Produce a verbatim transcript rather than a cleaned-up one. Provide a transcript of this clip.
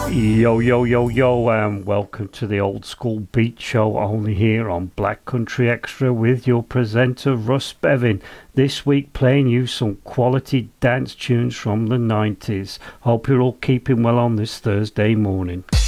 Yo, yo, yo, yo, and welcome to the Old School Beat Show, only here on Black Country Extra with your presenter Russ Bevan. This week playing you some quality dance tunes from the nineties. Hope you're all keeping well on this Thursday morning.